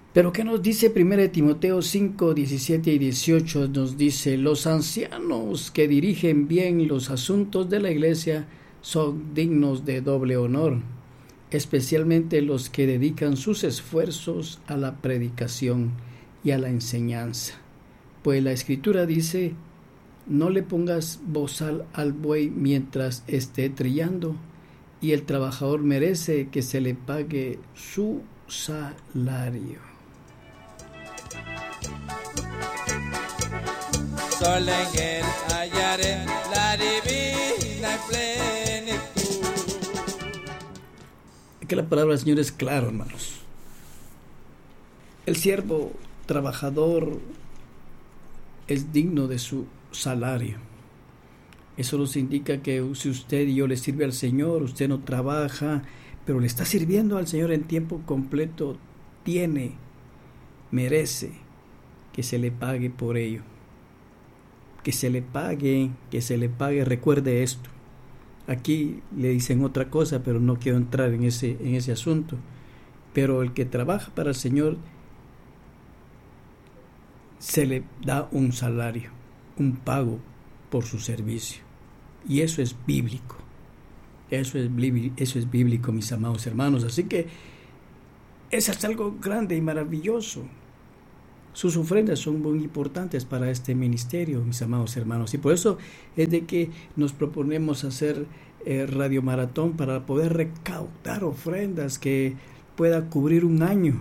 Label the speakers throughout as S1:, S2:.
S1: Pero ¿qué nos dice 1 Timoteo 5, 17 y 18? Nos dice, los ancianos que dirigen bien los asuntos de la iglesia son dignos de doble honor, especialmente los que dedican sus esfuerzos a la predicación y a la enseñanza. Pues la Escritura dice, no le pongas bozal al buey mientras esté trillando, y el trabajador merece que se le pague su salario.
S2: Solo en él hallaré la divina plenitud.
S1: Que la palabra del Señor es clara, hermanos. El siervo trabajador es digno de su salario. Eso nos indica que si usted y yo le sirve al Señor, usted no trabaja, pero le está sirviendo al Señor en tiempo completo, merece que se le pague por ello. Que se le pague. Recuerde esto. Aquí le dicen otra cosa, pero no quiero entrar en ese asunto. Pero el que trabaja para el Señor se le da un salario, un pago por su servicio. Y eso es bíblico. Eso es bíblico, mis amados hermanos. Así que eso es algo grande y maravilloso. Sus ofrendas son muy importantes para este ministerio, mis amados hermanos. Y por eso es de que nos proponemos hacer Radio Maratón para poder recaudar ofrendas que pueda cubrir un año.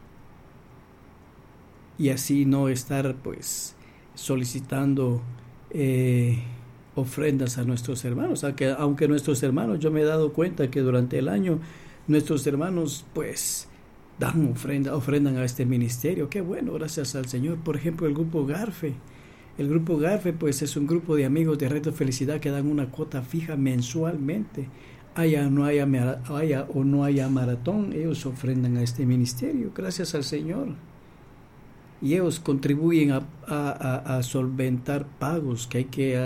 S1: Y así no estar pues solicitando ofrendas a nuestros hermanos. Aunque nuestros hermanos, yo me he dado cuenta que durante el año nuestros hermanos pues dan ofrendan a este ministerio. Qué bueno, gracias al Señor. Por ejemplo, el grupo Garfe. El grupo Garfe pues es un grupo de amigos de Reto Felicidad que dan una cuota fija mensualmente. Haya o no haya maratón, ellos ofrendan a este ministerio. Gracias al Señor. Y ellos contribuyen a solventar pagos que hay que